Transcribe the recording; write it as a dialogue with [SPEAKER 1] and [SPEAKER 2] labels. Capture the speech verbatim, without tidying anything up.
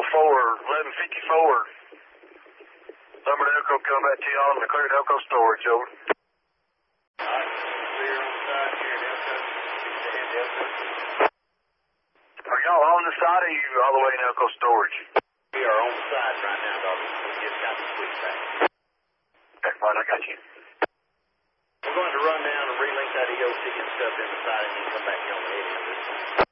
[SPEAKER 1] four, eleven fifty-four. Number Elko come back to y'all in the cleared Elko storage, over.
[SPEAKER 2] Alright, clear on side here at Elko. And Elko.
[SPEAKER 1] Are y'all on the side or are you all the way in Elko storage?
[SPEAKER 2] We are on the side right now, doggy. We just got the switch back.
[SPEAKER 1] Okay, fine, I got you.
[SPEAKER 2] We're going to run down and relink that E O C and stuff in the side and then come back on the head end this time.